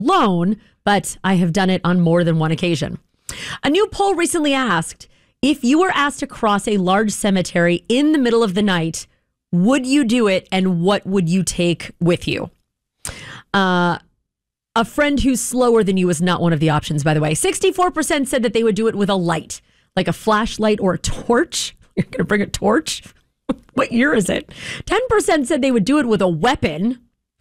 alone, but I have done it on more than one occasion. A new poll recently asked, if you were asked to cross a large cemetery in the middle of the night, would you do it, and what would you take with you? A friend who's slower than you is not one of the options, by the way. 64% said that they would do it with a light, like a flashlight or a torch. You're going to bring a torch? What year is it? 10% said they would do it with a weapon.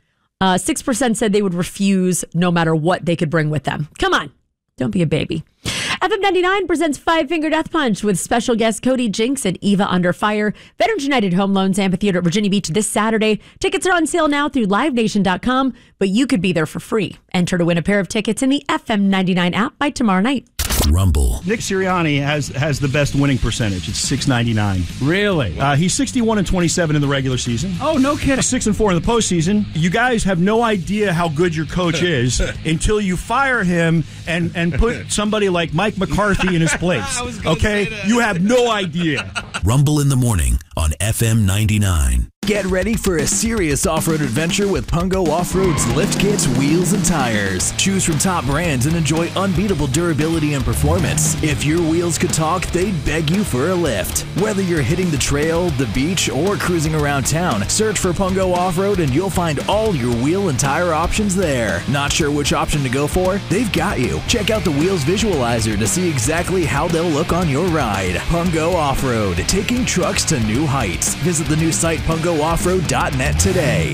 6% said they would refuse no matter what they could bring with them. Come on. Don't be a baby. FM 99 presents Five Finger Death Punch with special guests Cody Jinks and Eva Under Fire. Veterans United Home Loans Amphitheater at Virginia Beach this Saturday. Tickets are on sale now through livenation.com, but you could be there for free. Enter to win a pair of tickets in the FM 99 app by tomorrow night. Rumble. Nick Sirianni has the best winning percentage. It's .699. Really? He's 61-27 in the regular season. Oh, no kidding. 6-4 in the postseason. You guys have no idea how good your coach is until you fire him and put somebody like Mike McCarthy in his place. Okay? You have no idea. Rumble in the morning on FM 99. Get ready for a serious off-road adventure with Pungo Off-Road's lift kits, wheels, and tires. Choose from top brands and enjoy unbeatable durability and performance. If your wheels could talk, they'd beg you for a lift. Whether you're hitting the trail, the beach, or cruising around town, search for Pungo Off-Road and you'll find all your wheel and tire options there. Not sure which option to go for? They've got you. Check out the Wheels Visualizer to see exactly how they'll look on your ride. Pungo Off-Road, taking trucks to new heights. Visit the new site pungooffroad.net today.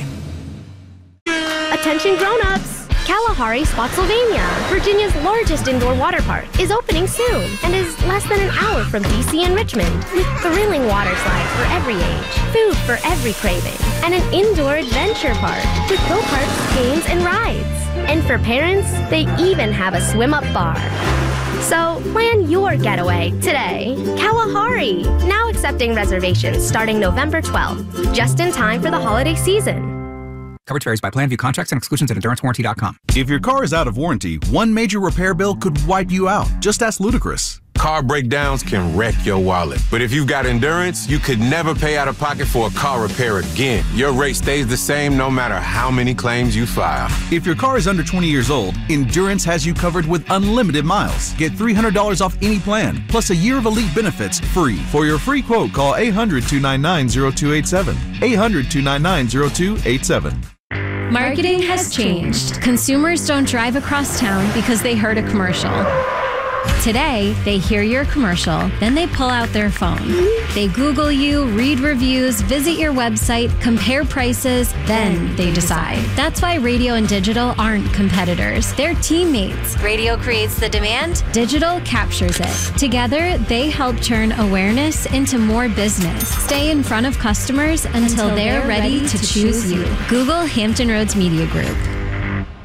Attention grown-ups! Kalahari Spotsylvania, Virginia's largest indoor water park, is opening soon and is less than an hour from D.C. and Richmond, with thrilling water slides for every age, food for every craving, and an indoor adventure park with go-karts, games, and rides. And for parents, they even have a swim-up bar. So plan your getaway today. Kalahari, now accepting reservations starting November 12th, just in time for the holiday season. Coverage varies by plan. View contracts and exclusions at EnduranceWarranty.com. If your car is out of warranty, one major repair bill could wipe you out. Just ask Ludacris. Car breakdowns can wreck your wallet. But if you've got Endurance, you could never pay out of pocket for a car repair again. Your rate stays the same no matter how many claims you file. If your car is under 20 years old, Endurance has you covered with unlimited miles. Get $300 off any plan, plus a year of elite benefits free. For your free quote, call 800-299-0287. 800-299-0287. Marketing has changed. Consumers don't drive across town because they heard a commercial. Today, they hear your commercial, then they pull out their phone. They Google you, read reviews, visit your website, compare prices, then they decide. That's why radio and digital aren't competitors. They're teammates. Radio creates the demand, digital captures it. Together, they help turn awareness into more business. Stay in front of customers until they're ready to choose you. Google Hampton Roads Media Group.